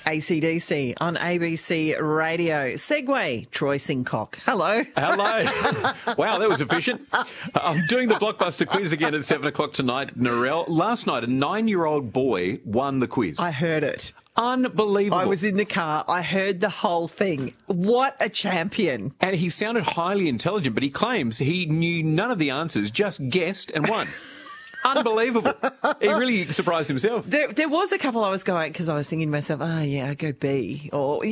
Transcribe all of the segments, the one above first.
AC/DC on ABC Radio. Segway, Troy Sincock. Hello. Hello. Wow, that was efficient. I'm doing the Blockbuster quiz again at 7 o'clock tonight, Narelle. Last night, a 9-year-old boy won the quiz. I heard it. Unbelievable. I was in the car. I heard the whole thing. What a champion. And he sounded highly intelligent, but he claims he knew none of the answers, just guessed and won. Unbelievable. He really surprised himself. There was a couple I was going, because I was thinking to myself, I go B.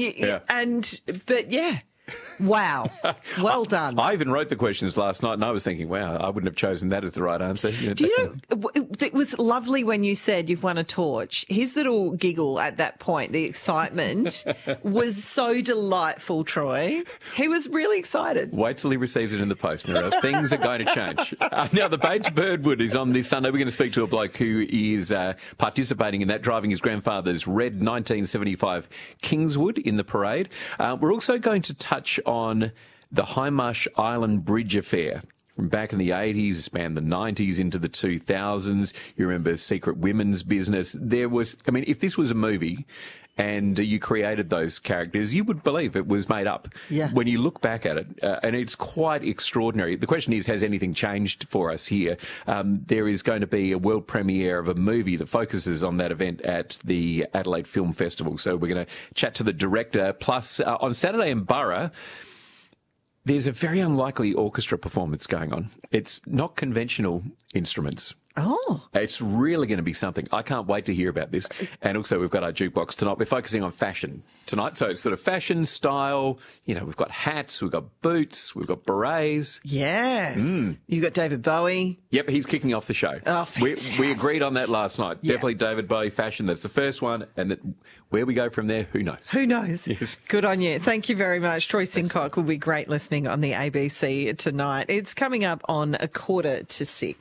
But yeah. Wow. Well done. I even wrote the questions last night and I was thinking, wow, I wouldn't have chosen that as the right answer. Do you know, it was lovely when you said you've won a torch. His little giggle at that point, the excitement, was so delightful, Troy. He was really excited. Wait till he receives it in the post, Mira. Things are going to change. Now, the Babes Birdwood is on this Sunday. We're going to speak to a bloke who is participating in that, driving his grandfather's red 1975 Kingswood in the parade. We're also going to touch on the Hindmarsh Island Bridge affair from back in the 80s, spanned the 90s into the 2000s. You remember Secret Women's Business. If this was a movie and you created those characters, you would believe it was made up. Yeah. When you look back at it, and it's quite extraordinary. The question is, has anything changed for us here? There is going to be a world premiere of a movie that focuses on that event at the Adelaide Film Festival. So we're going to chat to the director. Plus, on Saturday in Borough, there's a very unlikely orchestra performance going on. It's not conventional instruments. Oh. It's really going to be something. I can't wait to hear about this. And also, we've got our jukebox tonight. We're focusing on fashion tonight. So it's sort of fashion, style. You know, we've got hats, we've got boots, we've got berets. Yes. You've got David Bowie. Yep, he's kicking off the show. Oh, fantastic. We agreed on that last night. Yeah. Definitely David Bowie fashion. That's the first one. And where we go from there, who knows? Who knows? Yes. Good on you. Thank you very much. Troy Sincock will be great listening on the ABC tonight. It's coming up on 5:45.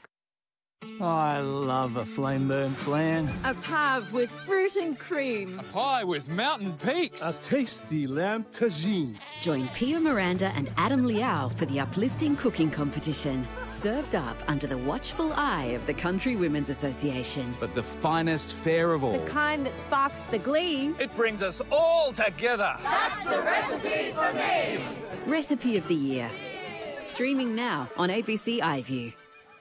I love a flame burn flan. A pav with fruit and cream. A pie with mountain peaks. A tasty lamb tagine. Join Pia Miranda and Adam Liao for the uplifting cooking competition. Served up under the watchful eye of the Country Women's Association. But the finest fare of all. The kind that sparks the glee. It brings us all together. That's the recipe for me. Recipe of the Year. Streaming now on ABC iView.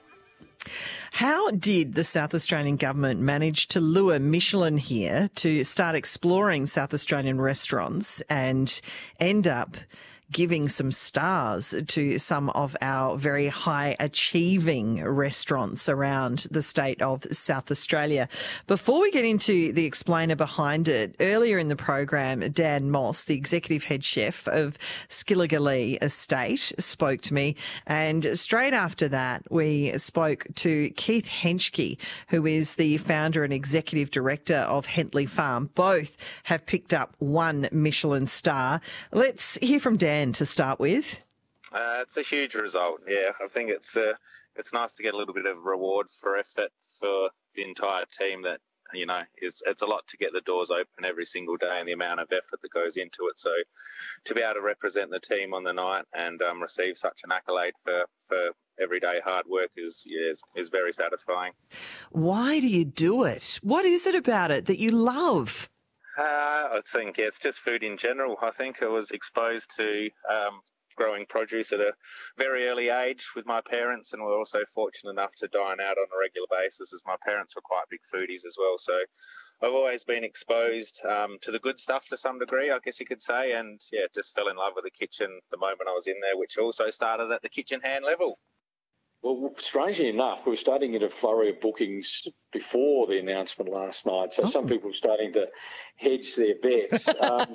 How did the South Australian government manage to lure Michelin here to start exploring South Australian restaurants and end up giving some stars to some of our very high achieving restaurants around the state of South Australia? Before we get into the explainer behind it, earlier in the program, Dan Moss, the executive head chef of Skilligalee Estate, spoke to me. And straight after that, we spoke to Keith Henschke, who is the founder and executive director of Hentley Farm. Both have picked up one Michelin star. Let's hear from Dan to start with. It's a huge result. Yeah, I think it's nice to get a little bit of reward for effort for the entire team. That it's a lot to get the doors open every single day, and the amount of effort that goes into it. So to be able to represent the team on the night and receive such an accolade for everyday hard work is very satisfying. Why do you do it? What is it about it that you love? I think it's just food in general. I think I was exposed to growing produce at a very early age with my parents, and we're also fortunate enough to dine out on a regular basis, as my parents were quite big foodies as well. So I've always been exposed to the good stuff to some degree, I guess you could say, and just fell in love with the kitchen the moment I was in there, which also started at the kitchen hand level. Well, strangely enough, we were starting to get a flurry of bookings before the announcement last night. So some people were starting to hedge their bets.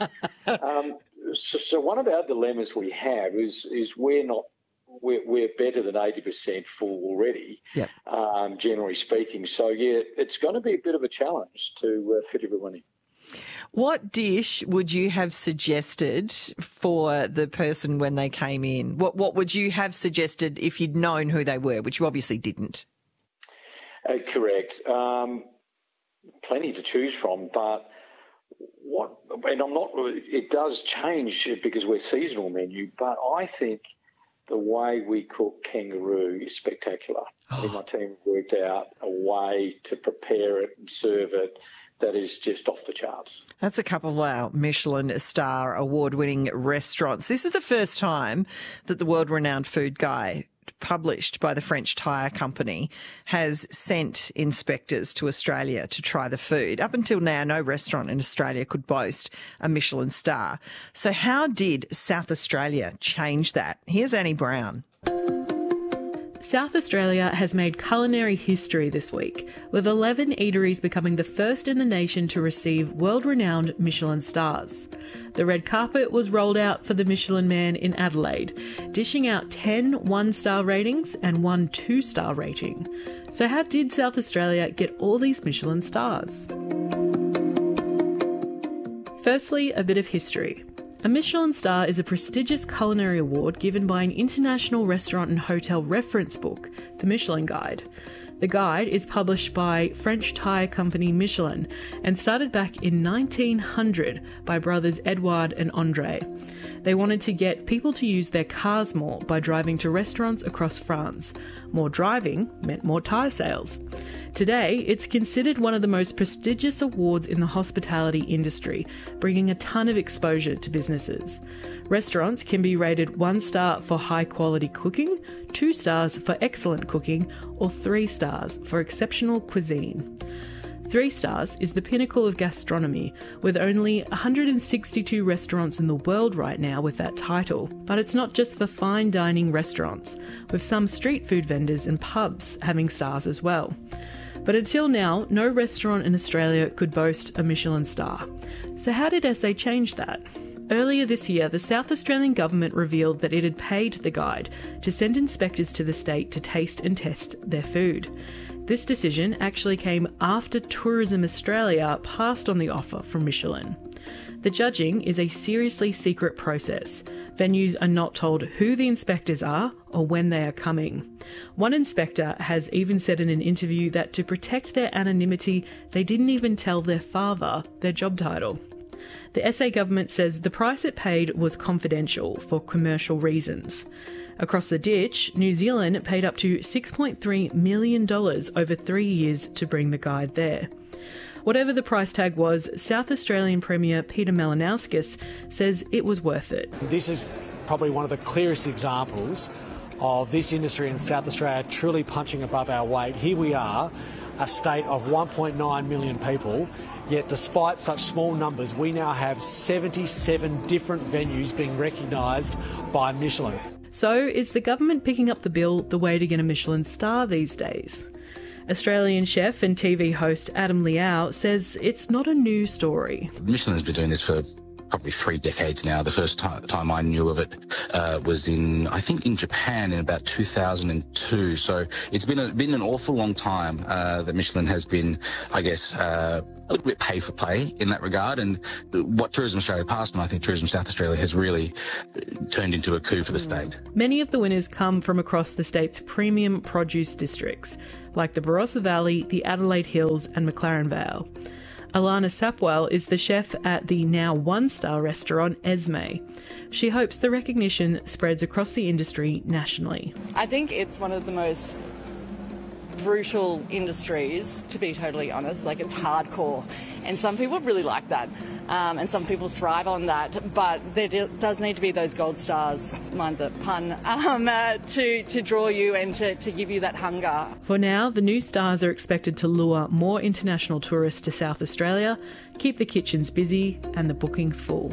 So one of our dilemmas we have is we're better than 80% full already, yep. Generally speaking. So, it's going to be a bit of a challenge to fit everyone in. What dish would you have suggested for the person when they came in? What would you have suggested if you'd known who they were, which you obviously didn't? Correct. Plenty to choose from, but it does change because we're seasonal menu, but I think the way we cook kangaroo is spectacular. I think my team worked out a way to prepare it and serve it that is just off the charts. That's a couple of our Michelin star award-winning restaurants. This is the first time that the world-renowned food guide published by the French tyre company has sent inspectors to Australia to try the food. Up until now, no restaurant in Australia could boast a Michelin star. So how did South Australia change that? Here's Annie Brown. South Australia has made culinary history this week, with 11 eateries becoming the first in the nation to receive world-renowned Michelin stars. The red carpet was rolled out for the Michelin Man in Adelaide, dishing out 10 one-star ratings and 1 two-star rating. So how did South Australia get all these Michelin stars? Firstly, a bit of history. A Michelin star is a prestigious culinary award given by an international restaurant and hotel reference book, the Michelin Guide. The guide is published by French tyre company Michelin and started back in 1900 by brothers Edouard and André. They wanted to get people to use their cars more by driving to restaurants across France. More driving meant more tyre sales. Today, it's considered one of the most prestigious awards in the hospitality industry, bringing a ton of exposure to businesses. Restaurants can be rated 1 star for high-quality cooking, 2 stars for excellent cooking, or 3 stars for exceptional cuisine. 3 stars is the pinnacle of gastronomy, with only 162 restaurants in the world right now with that title. But it's not just for fine dining restaurants, with some street food vendors and pubs having stars as well. But until now, no restaurant in Australia could boast a Michelin star. So how did SA change that? Earlier this year, the South Australian government revealed that it had paid the guide to send inspectors to the state to taste and test their food. This decision actually came after Tourism Australia passed on the offer from Michelin. The judging is a seriously secret process. Venues are not told who the inspectors are or when they are coming. One inspector has even said in an interview that to protect their anonymity, they didn't even tell their father their job title. The SA government says the price it paid was confidential for commercial reasons. Across the ditch, New Zealand paid up to $6.3 million over 3 years to bring the guide there. Whatever the price tag was, South Australian Premier Peter Malinauskas says it was worth it. This is probably one of the clearest examples of this industry in South Australia truly punching above our weight. Here we are, a state of 1.9 million people, yet despite such small numbers, we now have 77 different venues being recognised by Michelin. So, is the government picking up the bill the way to get a Michelin star these days? Australian chef and TV host Adam Liao says it's not a new story. Michelin has been doing this for probably 3 decades now. The first time I knew of it was in Japan in about 2002. So it's been an awful long time that Michelin has been, I guess, a little bit pay for play in that regard. And what Tourism Australia passed, and I think Tourism South Australia has really turned into a coup for the state. Many of the winners come from across the state's premium produce districts, like the Barossa Valley, the Adelaide Hills and McLaren Vale. Alana Sapwell is the chef at the now 1-star restaurant Esme. She hopes the recognition spreads across the industry nationally. I think it's one of the most brutal industries, to be totally honest. Like, it's hardcore. And some people really like that. And some people thrive on that. But there does need to be those gold stars, mind the pun, to draw you and to give you that hunger. For now, the new stars are expected to lure more international tourists to South Australia, keep the kitchens busy and the bookings full.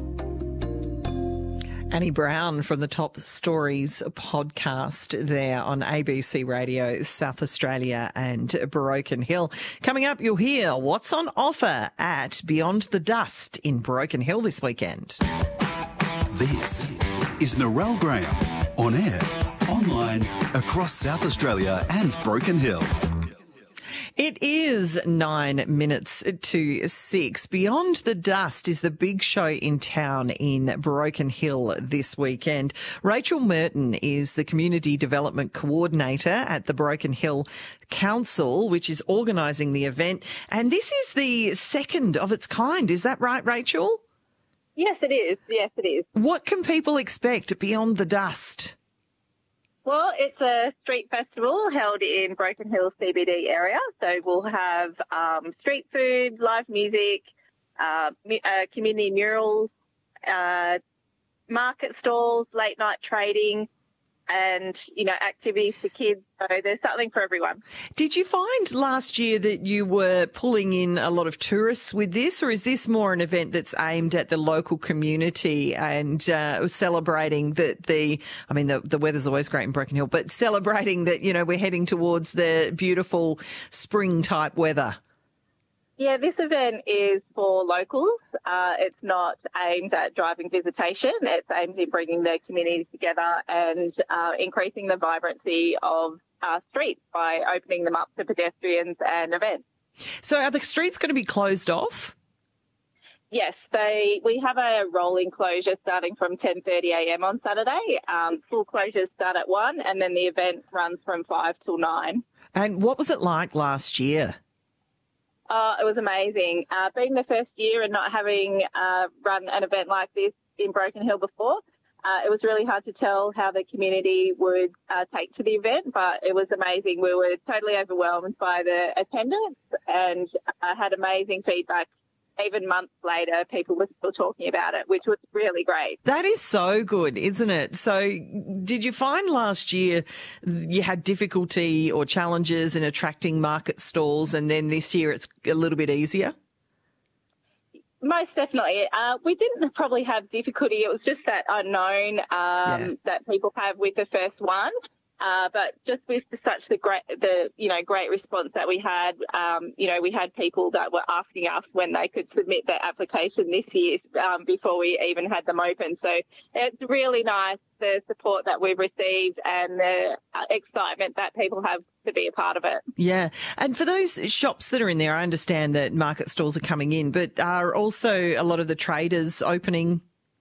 Annie Brown from the Top Stories podcast there on ABC Radio, South Australia and Broken Hill. Coming up, you'll hear what's on offer at Beyond the Dust in Broken Hill this weekend. This is Narelle Graham, on air, online, across South Australia and Broken Hill. It is 9 minutes to 6. Beyond the Dust is the big show in town in Broken Hill this weekend. Rachel Merton is the Community Development Coordinator at the Broken Hill Council, which is organising the event. And this is the second of its kind. Is that right, Rachel? Yes, it is. Yes, it is. What can people expect at Beyond the Dust? Well, it's a street festival held in Broken Hill CBD area. So we'll have street food, live music, community murals, market stalls, late night trading, and, activities for kids. So there's something for everyone. Did you find last year that you were pulling in a lot of tourists with this, or is this more an event that's aimed at the local community and celebrating that the weather's always great in Broken Hill, but celebrating that, we're heading towards the beautiful spring type weather? Yeah, this event is for locals. It's not aimed at driving visitation. It's aimed at bringing the community together and increasing the vibrancy of our streets by opening them up to pedestrians and events. So are the streets going to be closed off? Yes, we have a rolling closure starting from 10:30am on Saturday. Full closures start at 1 and then the event runs from 5 till 9. And what was it like last year? It was amazing. Being the first year and not having run an event like this in Broken Hill before, it was really hard to tell how the community would take to the event, but it was amazing. We were totally overwhelmed by the attendance and had amazing feedback. Even months later, people were still talking about it, which was really great. That is so good, isn't it? So did you find last year you had difficulty or challenges in attracting market stalls, and then this year it's a little bit easier? Most definitely. We didn't probably have difficulty. It was just that unknown that people have with the first one. But just with such great response that we had, we had people that were asking us when they could submit their application this year before we even had them open. So it's really nice, the support that we've received and the excitement that people have to be a part of it. Yeah. And for those shops that are in there, I understand that market stalls are coming in, but are also a lot of the traders opening?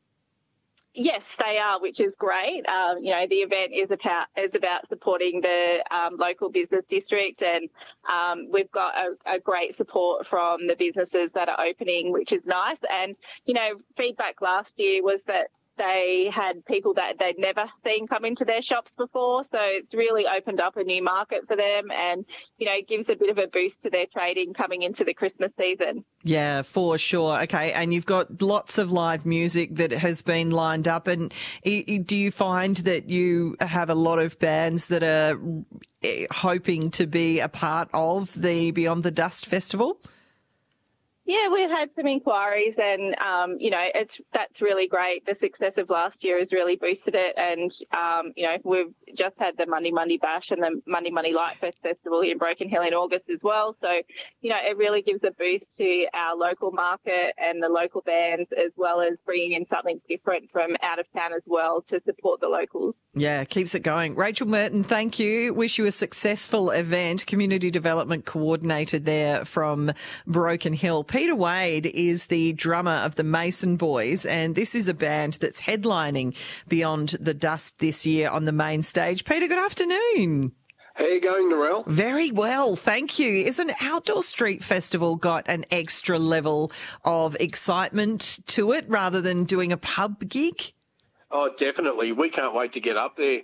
Yes, they are, which is great. The event is about supporting the local business district, and we've got a great support from the businesses that are opening, which is nice. And, feedback last year was that they had people that they'd never seen come into their shops before. So it's really opened up a new market for them and, gives a bit of a boost to their trading coming into the Christmas season. Yeah, for sure. Okay. And you've got lots of live music that has been lined up. And do you find that you have a lot of bands that are hoping to be a part of the Beyond the Dust Festival? Yeah, we've had some inquiries and, that's really great. The success of last year has really boosted it. And, we've just had the Monday Monday Bash and the Monday Monday Light Fest Festival here in Broken Hill in August as well. So, it really gives a boost to our local market and the local bands, as well as bringing in something different from out of town as well to support the locals. Yeah, keeps it going. Rachel Merton, thank you. Wish you a successful event. Community Development Coordinator there from Broken Hill. Peter Wade is the drummer of the Mason Boys, and this is a band that's headlining Beyond the Dust this year on the main stage. Peter, good afternoon. How are you going, Narelle? Very well, thank you. Is an outdoor street festival got an extra level of excitement to it rather than doing a pub gig? Oh, definitely. We can't wait to get up there.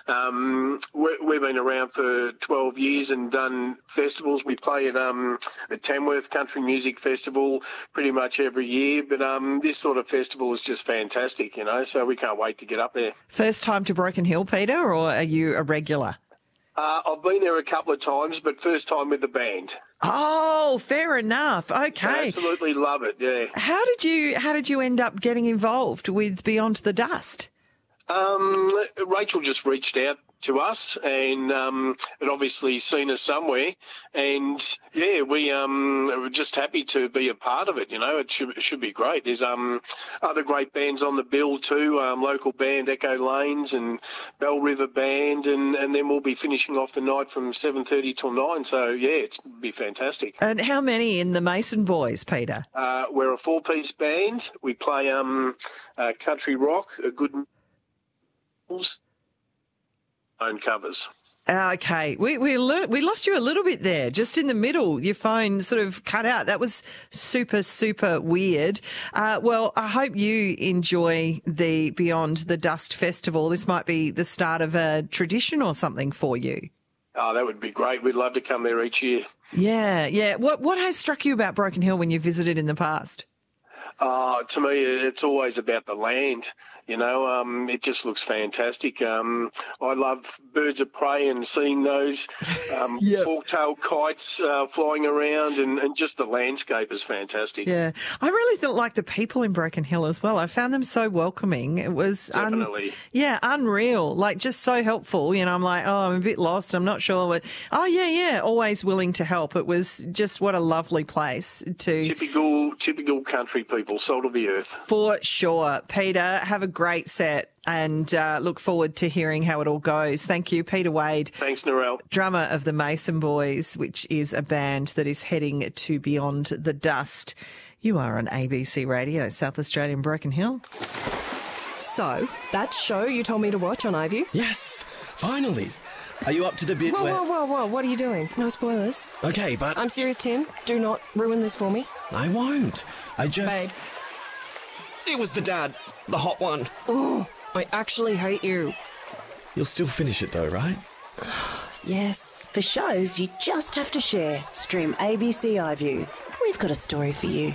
We've been around for 12 years and done festivals. We play at Tamworth Country Music Festival pretty much every year. But this sort of festival is just fantastic, so we can't wait to get up there. First time to Broken Hill, Peter, or are you a regular? I've been there a couple of times, but first time with the band. Oh, fair enough. Okay. I absolutely love it, yeah. How did you end up getting involved with Beyond the Dust? Rachel just reached out to us and had obviously seen us somewhere, and yeah, we were just happy to be a part of it. It should be great. There's other great bands on the bill too, local band Echo Lanes and Bell River Band, and then we'll be finishing off the night from 7:30 till 9. So yeah, it'll be fantastic. And how many in the Mason Boys, Peter? We're a 4-piece band. We play country rock, a good own covers. Okay, we lost you a little bit there, just in the middle. Your phone sort of cut out. That was super, super weird. Well, I hope you enjoy the Beyond the Dust Festival. This might be the start of a tradition or something for you. Oh, that would be great. We'd love to come there each year. Yeah. What has struck you about Broken Hill when you visited in the past? To me, it's always about the land. You know, it just looks fantastic. I love birds of prey and seeing those fork-tailed kites flying around, and just the landscape is fantastic. Yeah, I really felt like the people in Broken Hill as well. I found them so welcoming. It was definitely unreal. Like, just so helpful. You know, I'm like, I'm a bit lost. I'm not sure what. Oh yeah, always willing to help. It was just what a lovely place to. Typical country people, salt of the earth. For sure, Peter. Have a great set, and look forward to hearing how it all goes. Thank you, Peter Wade. Thanks, Narelle. Drummer of the Mason Boys, which is a band that is heading to Beyond the Dust. You are on ABC Radio, South Australian Broken Hill. So, that show you told me to watch on iView? Yes, finally. Are you up to the bit where... Whoa, what are you doing? No spoilers. Okay, but... I'm serious, Tim. Do not ruin this for me. I won't. I just... Babe. It was the dad. The hot one. Oh, I actually hate you. You'll still finish it though, right? Yes. For shows you just have to share, stream ABC iView. We've got a story for you.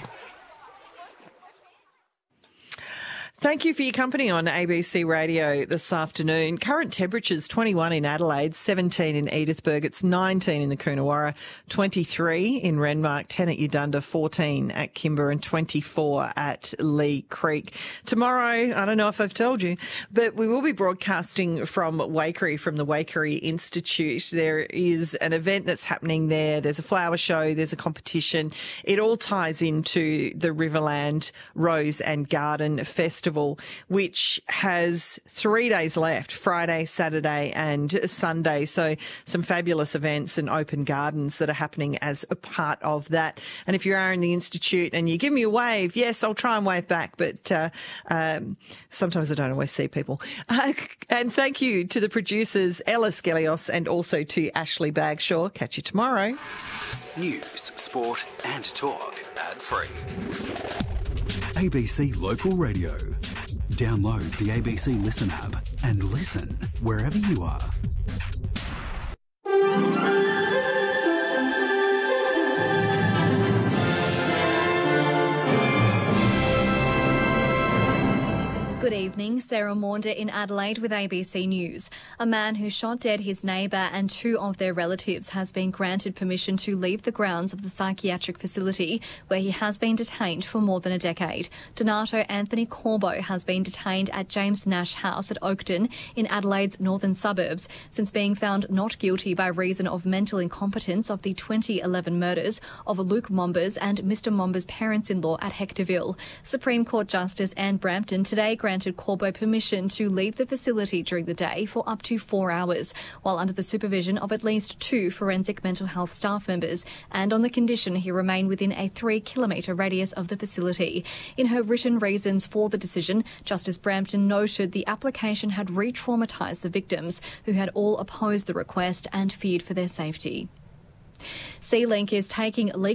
Thank you for your company on ABC Radio this afternoon. Current temperatures 21 in Adelaide, 17 in Edithburgh, it's 19 in the Coonawarra, 23 in Renmark, 10 at Udunda, 14 at Kimber and 24 at Lee Creek. Tomorrow, I don't know if I've told you, but we will be broadcasting from Waikerie, from the Waikerie Institute. There is an event that's happening there. There's a flower show, there's a competition. It all ties into the Riverland Rose and Garden Festival, which has 3 days left, Friday, Saturday and Sunday. So some fabulous events and open gardens that are happening as a part of that. And if you are in the Institute and you give me a wave, yes, I'll try and wave back, but sometimes I don't always see people. And thank you to the producers, Ella Skelios, and also to Ashley Bagshaw. Catch you tomorrow. News, sport and talk, ad-free. ABC Local Radio. Download the ABC Listen app and listen wherever you are. Good evening, Sarah Maunder in Adelaide with ABC News. A man who shot dead his neighbour and two of their relatives has been granted permission to leave the grounds of the psychiatric facility where he has been detained for more than a decade. Donato Anthony Corbo has been detained at James Nash House at Oakden in Adelaide's northern suburbs since being found not guilty by reason of mental incompetence of the 2011 murders of Luke Mombers and Mr Mombers' parents-in-law at Hectorville. Supreme Court Justice Anne Brampton today granted Corbo permission to leave the facility during the day for up to 4 hours, while under the supervision of at least 2 forensic mental health staff members, and on the condition he remain within a 3-kilometre radius of the facility. In her written reasons for the decision, Justice Brampton noted the application had re-traumatised the victims, who had all opposed the request and feared for their safety. SeaLink is taking legal